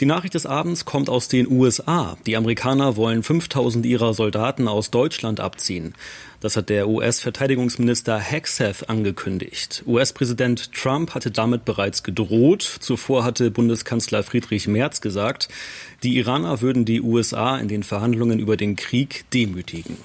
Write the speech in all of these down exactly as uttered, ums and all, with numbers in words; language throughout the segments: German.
Die Nachricht des Abends kommt aus den U S A. Die Amerikaner wollen fünftausend ihrer Soldaten aus Deutschland abziehen. Das hat der U S-Verteidigungsminister Hegseth angekündigt. U S-Präsident Trump hatte damit bereits gedroht. Zuvor hatte Bundeskanzler Friedrich Merz gesagt, die Iraner würden die U S A in den Verhandlungen über den Krieg demütigen.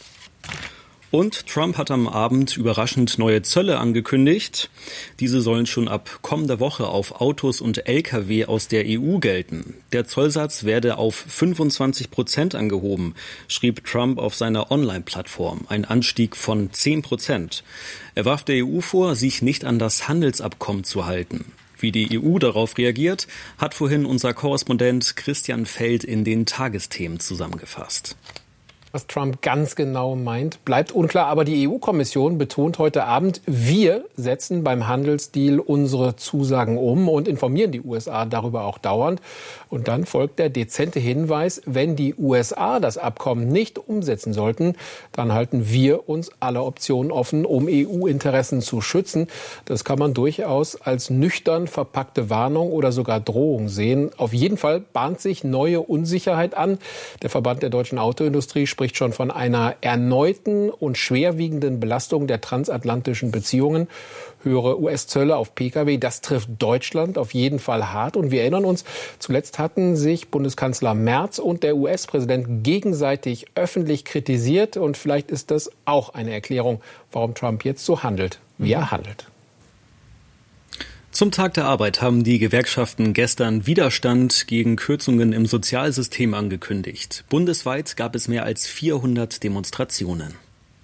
Und Trump hat am Abend überraschend neue Zölle angekündigt. Diese sollen schon ab kommender Woche auf Autos und L K W aus der E U gelten. Der Zollsatz werde auf fünfundzwanzig Prozent angehoben, schrieb Trump auf seiner Online-Plattform. Ein Anstieg von zehn Prozent. Er warf der E U vor, sich nicht an das Handelsabkommen zu halten. Wie die E U darauf reagiert, hat vorhin unser Korrespondent Christian Feld in den Tagesthemen zusammengefasst. Was Trump ganz genau meint, bleibt unklar. Aber die E U-Kommission betont heute Abend, wir setzen beim Handelsdeal unsere Zusagen um und informieren die U S A darüber auch dauernd. Und dann folgt der dezente Hinweis, wenn die U S A das Abkommen nicht umsetzen sollten, dann halten wir uns alle Optionen offen, um E U-Interessen zu schützen. Das kann man durchaus als nüchtern verpackte Warnung oder sogar Drohung sehen. Auf jeden Fall bahnt sich neue Unsicherheit an. Der Verband der deutschen Autoindustrie spricht schon von einer erneuten und schwerwiegenden Belastung der transatlantischen Beziehungen. Höhere U S-Zölle auf Pkw, das trifft Deutschland auf jeden Fall hart. Und wir erinnern uns, zuletzt hatten sich Bundeskanzler Merz und der U S-Präsident gegenseitig öffentlich kritisiert. Und vielleicht ist das auch eine Erklärung, warum Trump jetzt so handelt, wie er handelt. Zum Tag der Arbeit haben die Gewerkschaften gestern Widerstand gegen Kürzungen im Sozialsystem angekündigt. Bundesweit gab es mehr als vierhundert Demonstrationen.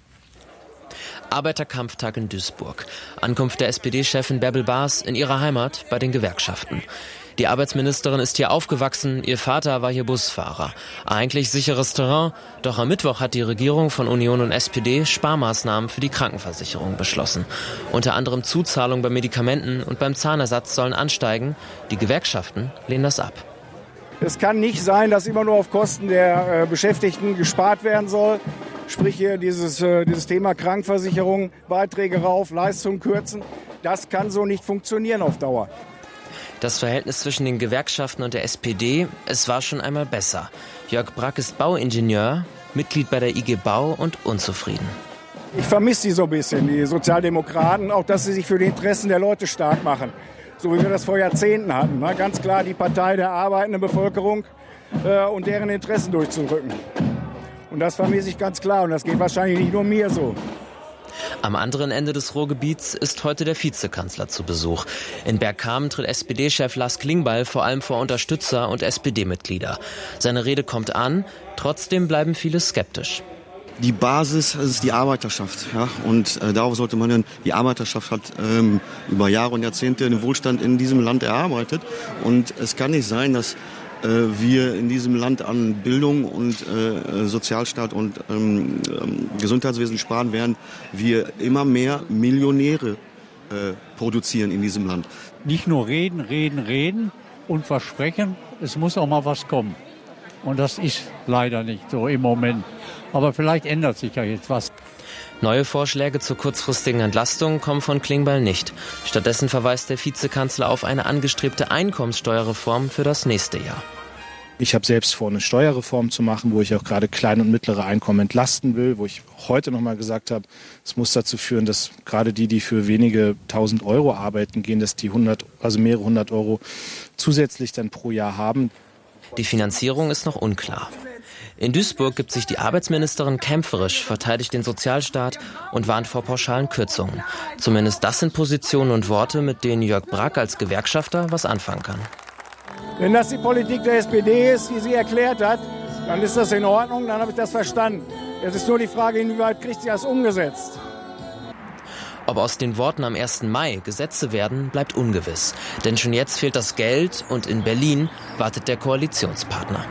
Arbeiterkampftag in Duisburg. Ankunft der S P D-Chefin Bärbel Baas in ihrer Heimat bei den Gewerkschaften. Die Arbeitsministerin ist hier aufgewachsen, ihr Vater war hier Busfahrer. Eigentlich sicheres Terrain, doch am Mittwoch hat die Regierung von Union und S P D Sparmaßnahmen für die Krankenversicherung beschlossen. Unter anderem Zuzahlung bei Medikamenten und beim Zahnersatz sollen ansteigen. Die Gewerkschaften lehnen das ab. Es kann nicht sein, dass immer nur auf Kosten der äh, Beschäftigten gespart werden soll. Sprich hier dieses, äh, dieses Thema Krankenversicherung, Beiträge rauf, Leistungen kürzen. Das kann so nicht funktionieren auf Dauer. Das Verhältnis zwischen den Gewerkschaften und der S P D, es war schon einmal besser. Jörg Brack ist Bauingenieur, Mitglied bei der I G Bau und unzufrieden. Ich vermisse die so ein bisschen, die Sozialdemokraten, auch dass sie sich für die Interessen der Leute stark machen. So wie wir das vor Jahrzehnten hatten. Ne? Ganz klar die Partei der arbeitenden Bevölkerung äh, und deren Interessen durchzudrücken. Und das vermisse ich ganz klar und das geht wahrscheinlich nicht nur mir so. Am anderen Ende des Ruhrgebiets ist heute der Vizekanzler zu Besuch. In Bergkamen tritt S P D-Chef Lars Klingbeil vor allem vor Unterstützer und S P D-Mitglieder. Seine Rede kommt an, trotzdem bleiben viele skeptisch. Die Basis ist die Arbeiterschaft, ja, und äh, darauf sollte man dann, die Arbeiterschaft hat ähm, über Jahre und Jahrzehnte den Wohlstand in diesem Land erarbeitet und es kann nicht sein, dass äh, wir in diesem Land an Bildung und äh, Sozialstaat und ähm, ähm, Gesundheitswesen sparen, während wir immer mehr Millionäre äh, produzieren in diesem Land. Nicht nur reden, reden, reden und versprechen, es muss auch mal was kommen. Und das ist leider nicht so im Moment. Aber vielleicht ändert sich ja jetzt was. Neue Vorschläge zur kurzfristigen Entlastung kommen von Klingbeil nicht. Stattdessen verweist der Vizekanzler auf eine angestrebte Einkommenssteuerreform für das nächste Jahr. Ich habe selbst vor, eine Steuerreform zu machen, wo ich auch gerade kleine und mittlere Einkommen entlasten will, wo ich heute noch mal gesagt habe, es muss dazu führen, dass gerade die, die für wenige tausend Euro arbeiten gehen, dass die hundert, also mehrere hundert Euro zusätzlich dann pro Jahr haben. Die Finanzierung ist noch unklar. In Duisburg gibt sich die Arbeitsministerin kämpferisch, verteidigt den Sozialstaat und warnt vor pauschalen Kürzungen. Zumindest das sind Positionen und Worte, mit denen Jörg Brack als Gewerkschafter was anfangen kann. Wenn das die Politik der S P D ist, wie sie erklärt hat, dann ist das in Ordnung, dann habe ich das verstanden. Es ist nur die Frage, inwieweit kriegt sie das umgesetzt. Ob aus den Worten am ersten Mai Gesetze werden, bleibt ungewiss. Denn schon jetzt fehlt das Geld und in Berlin wartet der Koalitionspartner.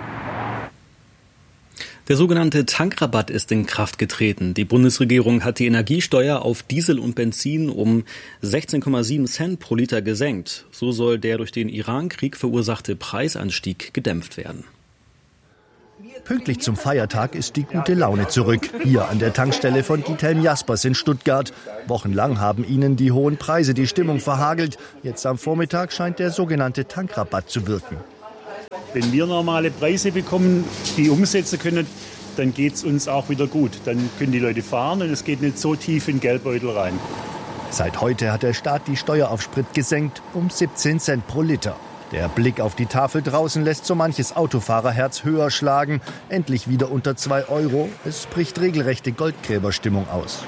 Der sogenannte Tankrabatt ist in Kraft getreten. Die Bundesregierung hat die Energiesteuer auf Diesel und Benzin um sechzehn Komma sieben Cent pro Liter gesenkt. So soll der durch den Iran-Krieg verursachte Preisanstieg gedämpft werden. Pünktlich zum Feiertag ist die gute Laune zurück. Hier an der Tankstelle von Diethelm Jaspers in Stuttgart. Wochenlang haben ihnen die hohen Preise die Stimmung verhagelt. Jetzt am Vormittag scheint der sogenannte Tankrabatt zu wirken. Wenn wir normale Preise bekommen, die umsetzen können, dann geht es uns auch wieder gut. Dann können die Leute fahren und es geht nicht so tief in den Geldbeutel rein. Seit heute hat der Staat die Steuer auf Sprit gesenkt um siebzehn Cent pro Liter. Der Blick auf die Tafel draußen lässt so manches Autofahrerherz höher schlagen. Endlich wieder unter zwei Euro. Es bricht regelrechte Goldgräberstimmung aus.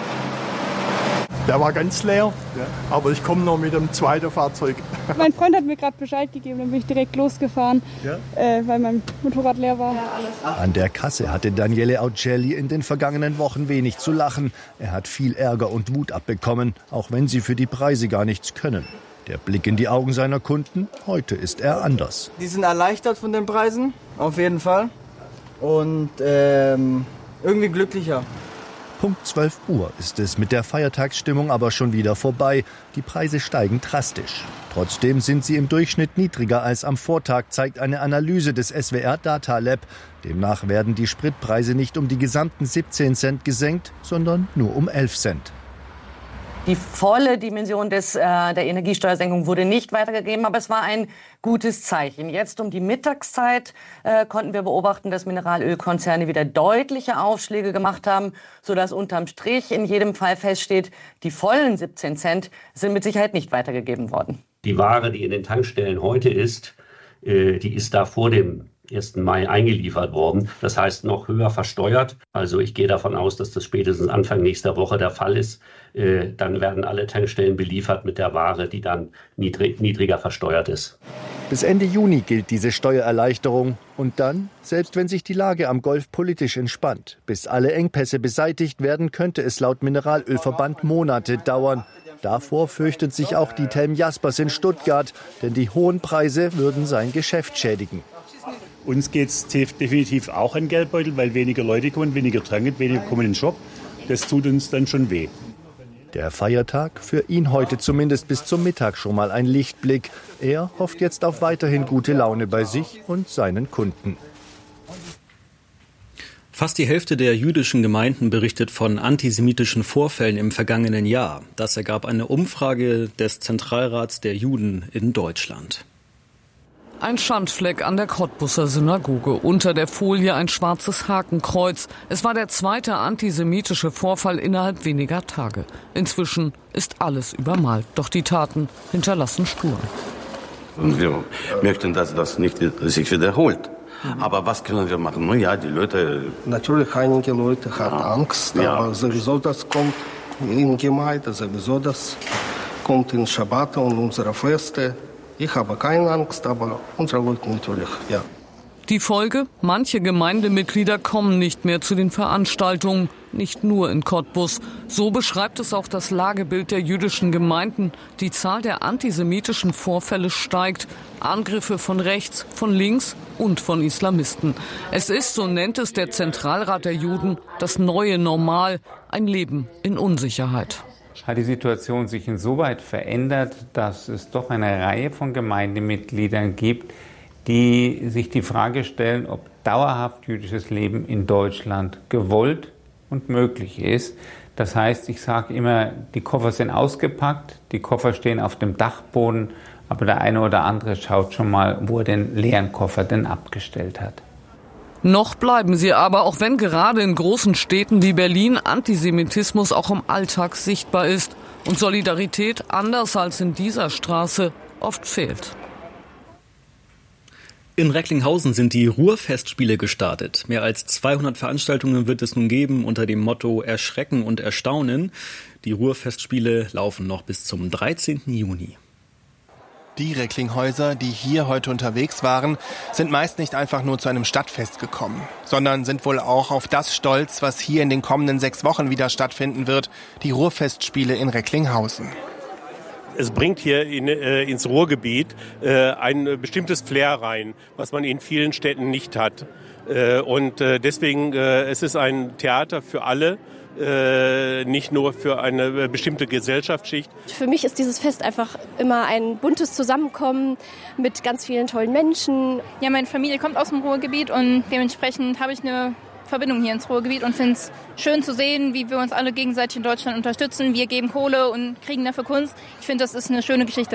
Der war ganz leer, ja. Aber ich komme noch mit dem zweiten Fahrzeug. Mein Freund hat mir gerade Bescheid gegeben, dann bin ich direkt losgefahren, ja. äh, weil mein Motorrad leer war. An der Kasse hatte Daniele Aucelli in den vergangenen Wochen wenig zu lachen. Er hat viel Ärger und Wut abbekommen, auch wenn sie für die Preise gar nichts können. Der Blick in die Augen seiner Kunden, heute ist er anders. Die sind erleichtert von den Preisen, auf jeden Fall. Und ähm, irgendwie glücklicher. Punkt zwölf Uhr ist es mit der Feiertagsstimmung aber schon wieder vorbei. Die Preise steigen drastisch. Trotzdem sind sie im Durchschnitt niedriger als am Vortag, zeigt eine Analyse des S W R Data Lab. Demnach werden die Spritpreise nicht um die gesamten siebzehn Cent gesenkt, sondern nur um elf Cent. Die volle Dimension des, äh, der Energiesteuersenkung wurde nicht weitergegeben, aber es war ein gutes Zeichen. Jetzt um die Mittagszeit äh, konnten wir beobachten, dass Mineralölkonzerne wieder deutliche Aufschläge gemacht haben, sodass unterm Strich in jedem Fall feststeht, die vollen siebzehn Cent sind mit Sicherheit nicht weitergegeben worden. Die Ware, die in den Tankstellen heute ist, äh, die ist da vor dem ersten Mai eingeliefert worden. Das heißt, noch höher versteuert. Also ich gehe davon aus, dass das spätestens Anfang nächster Woche der Fall ist. Äh, dann werden alle Tankstellen beliefert mit der Ware, die dann niedrig, niedriger versteuert ist. Bis Ende Juni gilt diese Steuererleichterung. Und dann, selbst wenn sich die Lage am Golf politisch entspannt, bis alle Engpässe beseitigt werden, könnte es laut Mineralölverband Monate dauern. Davor fürchtet sich auch Diethelm Jaspers in Stuttgart, denn die hohen Preise würden sein Geschäft schädigen. Uns geht es definitiv auch an Geldbeutel, weil weniger Leute kommen, weniger tranken, weniger kommen in den Shop. Das tut uns dann schon weh. Der Feiertag, für ihn heute zumindest bis zum Mittag schon mal ein Lichtblick. Er hofft jetzt auf weiterhin gute Laune bei sich und seinen Kunden. Fast die Hälfte der jüdischen Gemeinden berichtet von antisemitischen Vorfällen im vergangenen Jahr. Das ergab eine Umfrage des Zentralrats der Juden in Deutschland. Ein Schandfleck an der Cottbuser Synagoge. Unter der Folie ein schwarzes Hakenkreuz. Es war der zweite antisemitische Vorfall innerhalb weniger Tage. Inzwischen ist alles übermalt. Doch die Taten hinterlassen Spuren. Und wir möchten, dass das nicht sich wiederholt. Aber was können wir machen? Nun ja, die Leute... Natürlich, einige Leute haben Angst, ja. Aber sowieso das kommt in Gemeinde, sowieso das kommt in Schabbat und unsere Feste. Ich habe keine Angst, aber unsere Leute natürlich, ja. Die Folge? Manche Gemeindemitglieder kommen nicht mehr zu den Veranstaltungen, nicht nur in Cottbus. So beschreibt es auch das Lagebild der jüdischen Gemeinden. Die Zahl der antisemitischen Vorfälle steigt. Angriffe von rechts, von links und von Islamisten. Es ist, so nennt es der Zentralrat der Juden, das neue Normal, ein Leben in Unsicherheit. Hat die Situation sich insoweit verändert, dass es doch eine Reihe von Gemeindemitgliedern gibt, die sich die Frage stellen, ob dauerhaft jüdisches Leben in Deutschland gewollt und möglich ist. Das heißt, ich sage immer, die Koffer sind ausgepackt, die Koffer stehen auf dem Dachboden, aber der eine oder andere schaut schon mal, wo er den leeren Koffer denn abgestellt hat. Noch bleiben sie aber, auch wenn gerade in großen Städten wie Berlin Antisemitismus auch im Alltag sichtbar ist und Solidarität, anders als in dieser Straße, oft fehlt. In Recklinghausen sind die Ruhrfestspiele gestartet. Mehr als zweihundert Veranstaltungen wird es nun geben unter dem Motto Erschrecken und Erstaunen. Die Ruhrfestspiele laufen noch bis zum dreizehnten Juni. Die Recklinghäuser, die hier heute unterwegs waren, sind meist nicht einfach nur zu einem Stadtfest gekommen, sondern sind wohl auch auf das stolz, was hier in den kommenden sechs Wochen wieder stattfinden wird, die Ruhrfestspiele in Recklinghausen. Es bringt hier in, äh, ins Ruhrgebiet äh, ein bestimmtes Flair rein, was man in vielen Städten nicht hat. Äh, und äh, deswegen äh, es ist ein Theater für alle. Äh, nicht nur für eine bestimmte Gesellschaftsschicht. Für mich ist dieses Fest einfach immer ein buntes Zusammenkommen mit ganz vielen tollen Menschen. Ja, meine Familie kommt aus dem Ruhrgebiet und dementsprechend habe ich eine Verbindung hier ins Ruhrgebiet und finde es schön zu sehen, wie wir uns alle gegenseitig in Deutschland unterstützen. Wir geben Kohle und kriegen dafür Kunst. Ich finde, das ist eine schöne Geschichte.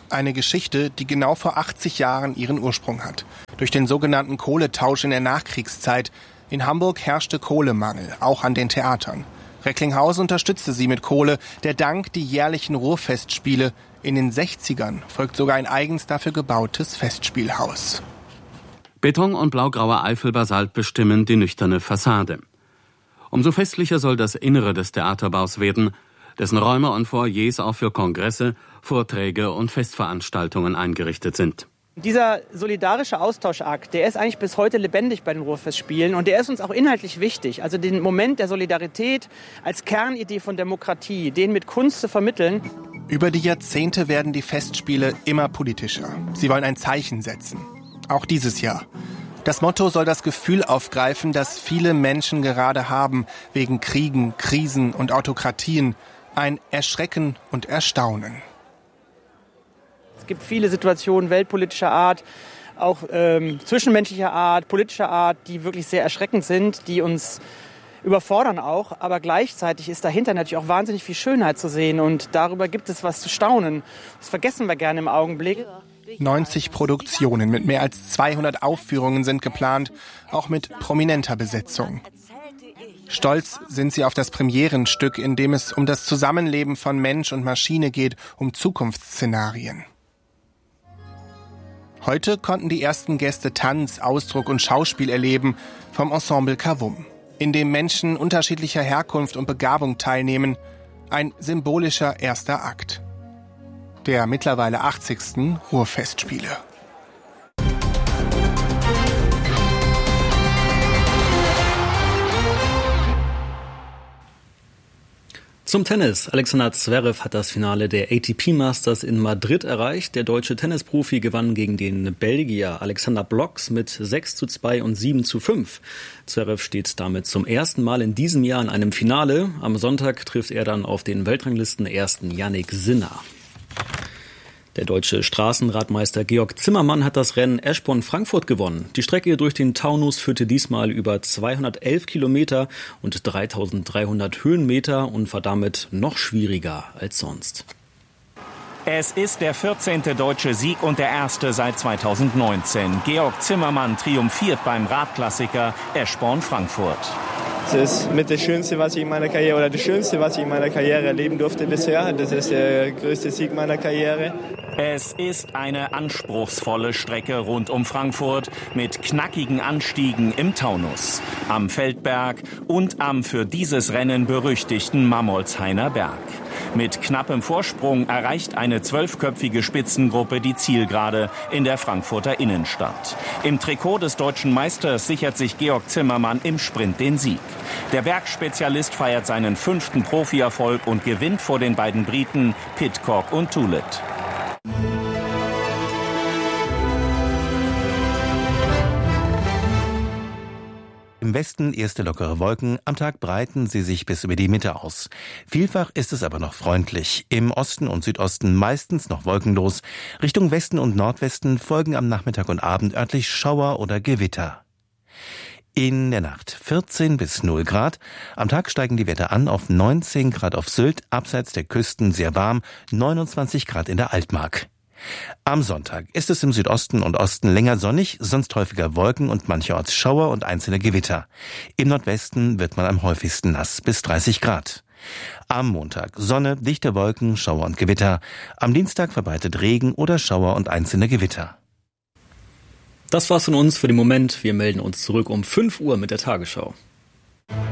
Eine Geschichte, die genau vor achtzig Jahren ihren Ursprung hat. Durch den sogenannten Kohletausch in der Nachkriegszeit. In Hamburg herrschte Kohlemangel, auch an den Theatern. Recklinghausen unterstützte sie mit Kohle, der Dank die jährlichen Ruhrfestspiele. In den sechzigern folgt sogar ein eigens dafür gebautes Festspielhaus. Beton und blaugrauer Eifelbasalt bestimmen die nüchterne Fassade. Umso festlicher soll das Innere des Theaterbaus werden, dessen Räume und Foyers auch für Kongresse, Vorträge und Festveranstaltungen eingerichtet sind. Dieser solidarische Austauschakt, der ist eigentlich bis heute lebendig bei den Ruhrfestspielen und der ist uns auch inhaltlich wichtig. Also den Moment der Solidarität als Kernidee von Demokratie, den mit Kunst zu vermitteln. Über die Jahrzehnte werden die Festspiele immer politischer. Sie wollen ein Zeichen setzen. Auch dieses Jahr. Das Motto soll das Gefühl aufgreifen, das viele Menschen gerade haben, wegen Kriegen, Krisen und Autokratien. Ein Erschrecken und Erstaunen. Es gibt viele Situationen weltpolitischer Art, auch ähm, zwischenmenschlicher Art, politischer Art, die wirklich sehr erschreckend sind, die uns überfordern auch. Aber gleichzeitig ist dahinter natürlich auch wahnsinnig viel Schönheit zu sehen und darüber gibt es was zu staunen. Das vergessen wir gerne im Augenblick. neunzig Produktionen mit mehr als zweihundert Aufführungen sind geplant, auch mit prominenter Besetzung. Stolz sind sie auf das Premierenstück, in dem es um das Zusammenleben von Mensch und Maschine geht, um Zukunftsszenarien. Heute konnten die ersten Gäste Tanz, Ausdruck und Schauspiel erleben vom Ensemble Kavum, in dem Menschen unterschiedlicher Herkunft und Begabung teilnehmen. Ein symbolischer erster Akt der mittlerweile achtzigsten Ruhrfestspiele. Zum Tennis. Alexander Zverev hat das Finale der A T P Masters in Madrid erreicht. Der deutsche Tennisprofi gewann gegen den Belgier Alexander Bloks mit sechs zu zwei und sieben zu fünf. Zverev steht damit zum ersten Mal in diesem Jahr in einem Finale. Am Sonntag trifft er dann auf den Weltranglisten-Ersten Jannik Sinner. Der deutsche Straßenradmeister Georg Zimmermann hat das Rennen Eschborn-Frankfurt gewonnen. Die Strecke durch den Taunus führte diesmal über zweihundertelf Kilometer und dreitausenddreihundert Höhenmeter und war damit noch schwieriger als sonst. Es ist der vierzehnte deutsche Sieg und der erste seit zweitausendneunzehn. Georg Zimmermann triumphiert beim Radklassiker Eschborn-Frankfurt. Das ist mit das Schönste, was ich in meiner Karriere, oder das Schönste, was ich in meiner Karriere erleben durfte bisher. Das ist der größte Sieg meiner Karriere. Es ist eine anspruchsvolle Strecke rund um Frankfurt mit knackigen Anstiegen im Taunus, am Feldberg und am für dieses Rennen berüchtigten Mammolshainer Berg. Mit knappem Vorsprung erreicht eine zwölfköpfige Spitzengruppe die Zielgerade in der Frankfurter Innenstadt. Im Trikot des deutschen Meisters sichert sich Georg Zimmermann im Sprint den Sieg. Der Bergspezialist feiert seinen fünften Profierfolg und gewinnt vor den beiden Briten Pidcock und Tullett. Im Westen erste lockere Wolken, am Tag breiten sie sich bis über die Mitte aus. Vielfach ist es aber noch freundlich. Im Osten und Südosten meistens noch wolkenlos. Richtung Westen und Nordwesten folgen am Nachmittag und Abend örtlich Schauer oder Gewitter. In der Nacht vierzehn bis null Grad. Am Tag steigen die Werte an auf neunzehn Grad auf Sylt, abseits der Küsten sehr warm, neunundzwanzig Grad in der Altmark. Am Sonntag ist es im Südosten und Osten länger sonnig, sonst häufiger Wolken und mancherorts Schauer und einzelne Gewitter. Im Nordwesten wird man am häufigsten nass, bis dreißig Grad. Am Montag Sonne, dichte Wolken, Schauer und Gewitter. Am Dienstag verbreitet Regen oder Schauer und einzelne Gewitter. Das war's von uns für den Moment. Wir melden uns zurück um fünf Uhr mit der Tagesschau.